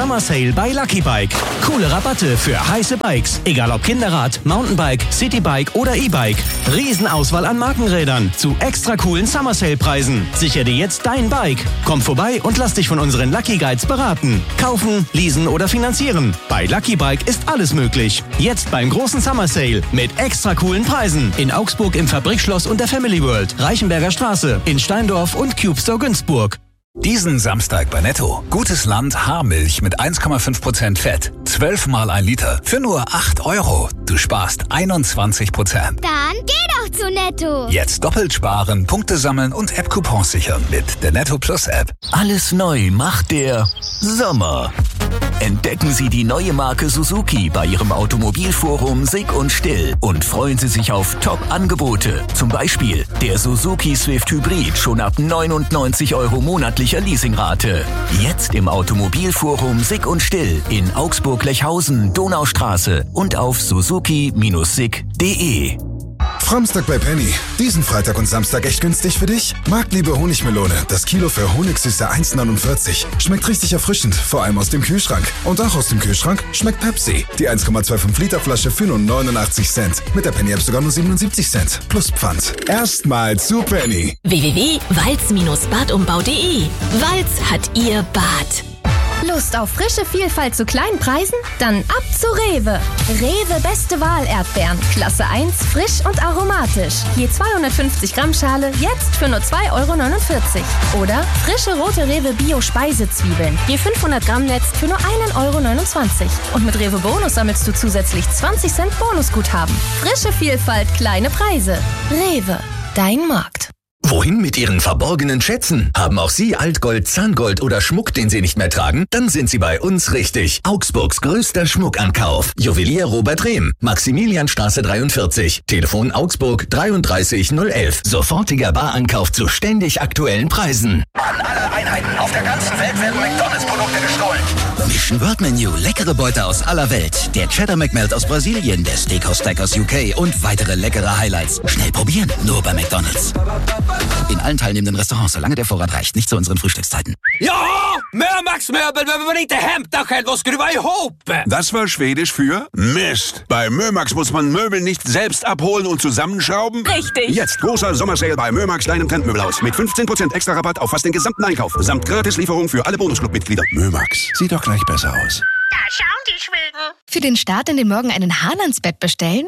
Summer Sale bei Lucky Bike. Coole Rabatte für heiße Bikes, egal ob Kinderrad, Mountainbike, Citybike oder E-Bike. Riesenauswahl an Markenrädern zu extra coolen Summer Sale Preisen. Sichere dir jetzt dein Bike. Komm vorbei und lass dich von unseren Lucky Guides beraten. Kaufen, leasen oder finanzieren. Bei Lucky Bike ist alles möglich. Jetzt beim großen Summer Sale mit extra coolen Preisen. In Augsburg im Fabrikschloss und der Family World, Reichenberger Straße, in Steindorf und Cube Store Günzburg. Diesen Samstag bei Netto. Gutes Land Haarmilch mit 1,5% Fett. 12 mal 1 Liter für nur 8 €. Du sparst 21%. Dann geh doch zu Netto. Jetzt doppelt sparen, Punkte sammeln und App-Coupons sichern mit der Netto Plus App. Alles neu macht der Sommer. Entdecken Sie die neue Marke Suzuki bei Ihrem Automobilforum Sick und Still und freuen Sie sich auf Top-Angebote. Zum Beispiel der Suzuki Swift Hybrid schon ab 99 € monatlicher Leasingrate. Jetzt im Automobilforum Sick und Still in Augsburg-Lechhausen, Donaustraße und auf suzuki-sick.de. Framstag bei Penny. Diesen Freitag und Samstag echt günstig für dich? Marktliebe Honigmelone. Das Kilo für Honigsüße 1,49. Schmeckt richtig erfrischend, vor allem aus dem Kühlschrank. Und auch aus dem Kühlschrank schmeckt Pepsi. Die 1,25 Liter Flasche für nur 89 Cent. Mit der Penny App sogar nur 77 Cent. Plus Pfand. Erstmal zu Penny. www.walz-badumbau.de. Walz hat ihr Bad. Lust auf frische Vielfalt zu kleinen Preisen? Dann ab zu Rewe. Rewe beste Wahl Erdbeeren. Klasse 1, frisch und aromatisch. Je 250 Gramm Schale, jetzt für nur 2,49 €. Oder frische rote Rewe Bio Speisezwiebeln. Je 500 Gramm Netz für nur 1,29 €. Und mit Rewe Bonus sammelst du zusätzlich 20 Cent Bonusguthaben. Frische Vielfalt, kleine Preise. Rewe, dein Markt. Wohin mit Ihren verborgenen Schätzen? Haben auch Sie Altgold, Zahngold oder Schmuck, den Sie nicht mehr tragen? Dann sind Sie bei uns richtig. Augsburgs größter Schmuckankauf. Juwelier Robert Rehm. Maximilianstraße 43. Telefon Augsburg 33011. Sofortiger Barankauf zu ständig aktuellen Preisen. An alle Einheiten auf der ganzen Welt werden McDonalds-Produkte gestohlen. Mission World Menu. Leckere Beute aus aller Welt. Der Cheddar McMelt aus Brasilien, der Steakhouse Stack aus UK und weitere leckere Highlights. Schnell probieren. Nur bei McDonalds. In allen teilnehmenden Restaurants, solange der Vorrat reicht. Nicht zu unseren Frühstückszeiten. Ja, Mömax-Möbel behöver man inte hämta själv och skruva ihop. Das war Schwedisch für Mist. Bei Mömax muss man Möbel nicht selbst abholen und zusammenschrauben. Richtig. Jetzt großer Sommersale bei Mömax, deinem Trendmöbelhaus. Mit 15% extra Rabatt auf fast den gesamten Einkauf. Samt Gratislieferung für alle Bonusclub-Mitglieder. Mömax, sieht doch gleich besser aus. Da schauen die Schweden. Für den Start in den Morgen einen Hahn ans Bett bestellen?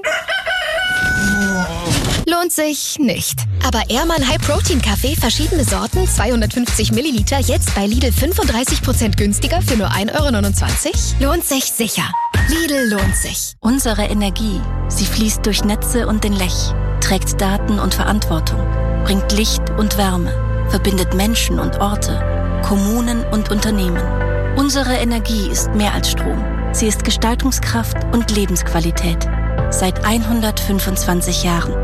Lohnt sich nicht. Aber Ehrmann High Protein Kaffee, verschiedene Sorten, 250 Milliliter, jetzt bei Lidl 35% günstiger für nur 1,29 €? Lohnt sich sicher. Lidl lohnt sich. Unsere Energie, sie fließt durch Netze und den Lech, trägt Daten und Verantwortung, bringt Licht und Wärme, verbindet Menschen und Orte, Kommunen und Unternehmen. Unsere Energie ist mehr als Strom. Sie ist Gestaltungskraft und Lebensqualität. Seit 125 Jahren.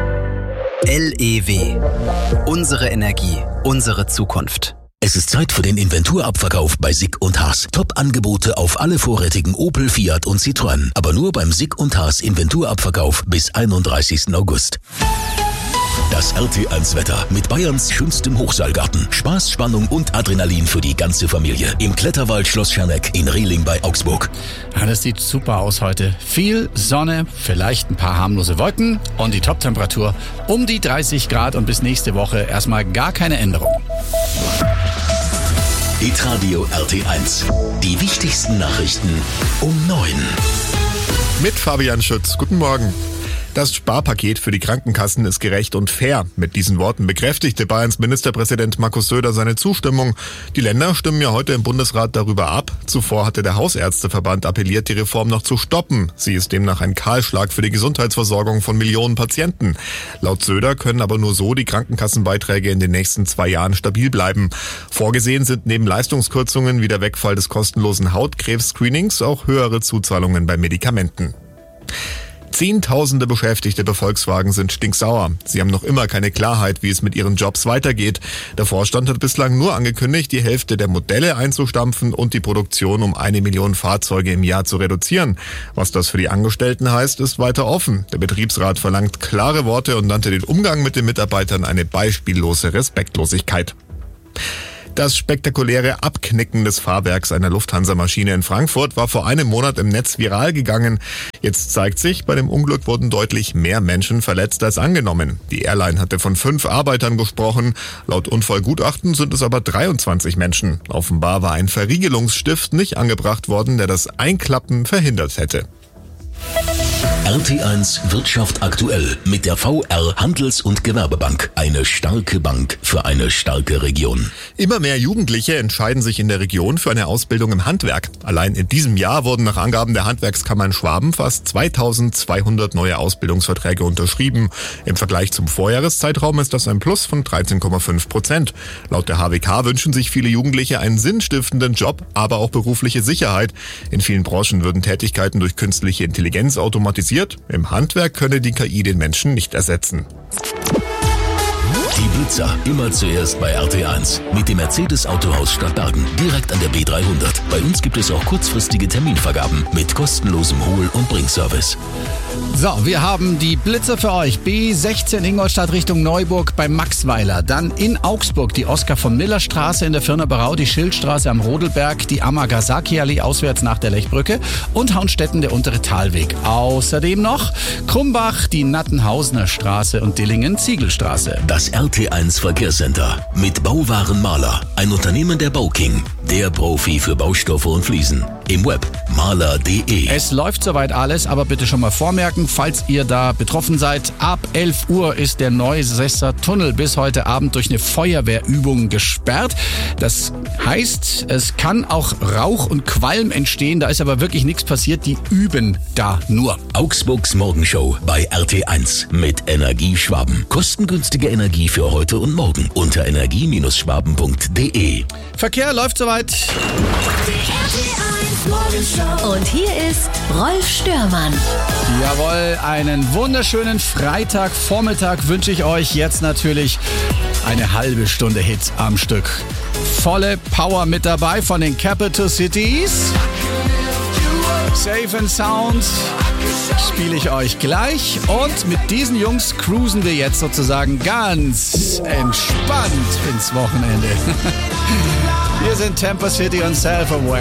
LEW. Unsere Energie, unsere Zukunft. Es ist Zeit für den Inventurabverkauf bei Sick und Haas. Top-Angebote auf alle vorrätigen Opel, Fiat und Citroën. Aber nur beim Sick und Haas Inventurabverkauf bis 31. August. Das RT1-Wetter mit Bayerns schönstem Hochseilgarten. Spaß, Spannung und Adrenalin für die ganze Familie. Im Kletterwald Schloss Scherneck in Rehling bei Augsburg. Ja, das sieht super aus heute. Viel Sonne, vielleicht ein paar harmlose Wolken und die Toptemperatur um die 30 Grad und bis nächste Woche erstmal gar keine Änderung. Hitradio RT1. Die wichtigsten Nachrichten um 9. Mit Fabian Schütz. Guten Morgen. Das Sparpaket für die Krankenkassen ist gerecht und fair. Mit diesen Worten bekräftigte Bayerns Ministerpräsident Markus Söder seine Zustimmung. Die Länder stimmen ja heute im Bundesrat darüber ab. Zuvor hatte der Hausärzteverband appelliert, die Reform noch zu stoppen. Sie ist demnach ein Kahlschlag für die Gesundheitsversorgung von Millionen Patienten. Laut Söder können aber nur so die Krankenkassenbeiträge in den nächsten 2 Jahren stabil bleiben. Vorgesehen sind neben Leistungskürzungen wie der Wegfall des kostenlosen Hautkrebs-Screenings auch höhere Zuzahlungen bei Medikamenten. Zehntausende Beschäftigte bei Volkswagen sind stinksauer. Sie haben noch immer keine Klarheit, wie es mit ihren Jobs weitergeht. Der Vorstand hat bislang nur angekündigt, die Hälfte der Modelle einzustampfen und die Produktion um 1 Million Fahrzeuge im Jahr zu reduzieren. Was das für die Angestellten heißt, ist weiter offen. Der Betriebsrat verlangt klare Worte und nannte den Umgang mit den Mitarbeitern eine beispiellose Respektlosigkeit. Das spektakuläre Abknicken des Fahrwerks einer Lufthansa-Maschine in Frankfurt war vor einem Monat im Netz viral gegangen. Jetzt zeigt sich, bei dem Unglück wurden deutlich mehr Menschen verletzt als angenommen. Die Airline hatte von 5 Arbeitern gesprochen. Laut Unfallgutachten sind es aber 23 Menschen. Offenbar war ein Verriegelungsstift nicht angebracht worden, der das Einklappen verhindert hätte. RT1 Wirtschaft aktuell mit der VR Handels- und Gewerbebank. Eine starke Bank für eine starke Region. Immer mehr Jugendliche entscheiden sich in der Region für eine Ausbildung im Handwerk. Allein in diesem Jahr wurden nach Angaben der Handwerkskammer in Schwaben fast 2200 neue Ausbildungsverträge unterschrieben. Im Vergleich zum Vorjahreszeitraum ist das ein Plus von 13,5%. Laut der HWK wünschen sich viele Jugendliche einen sinnstiftenden Job, aber auch berufliche Sicherheit. In vielen Branchen würden Tätigkeiten durch künstliche Intelligenz automatisiert. Im Handwerk könne die KI den Menschen nicht ersetzen. Die Blitzer immer zuerst bei RT1 mit dem Mercedes Autohaus Stadtbergen direkt an der B300. Bei uns gibt es auch kurzfristige Terminvergaben mit kostenlosem Hol- und Bringservice. So, wir haben die Blitzer für euch. B16 Ingolstadt Richtung Neuburg bei Maxweiler. Dann in Augsburg die Oskar von Miller Straße in der Firnerberau, die Schildstraße am Rodelberg, die Amagasaki Allee auswärts nach der Lechbrücke und Haunstetten der untere Talweg. Außerdem noch Krumbach, die Nattenhausener Straße und Dillingen Ziegelstraße. Das RT1 Verkehrscenter mit Bauwaren Maler, ein Unternehmen der Bauking, der Profi für Baustoffe und Fliesen. Im Web maler.de. Es läuft soweit alles, aber bitte schon mal vormerken, falls ihr da betroffen seid. Ab 11 Uhr ist der Neusesser Tunnel bis heute Abend durch eine Feuerwehrübung gesperrt. Das heißt, es kann auch Rauch und Qualm entstehen, da ist aber wirklich nichts passiert, die üben da nur. Augsburgs Morgenshow bei RT1 mit Energie Schwaben. Kostengünstige Energie für heute und morgen unter energie-schwaben.de. Verkehr läuft soweit. Und hier ist Rolf Störmann. Jawohl, einen wunderschönen Freitagvormittag wünsche ich euch. Jetzt natürlich eine halbe Stunde Hits am Stück. Volle Power mit dabei von den Capital Cities. Safe and Sound spiele ich euch gleich. Und mit diesen Jungs cruisen wir jetzt sozusagen ganz entspannt ins Wochenende. Wir sind Tampa City und Self-Aware.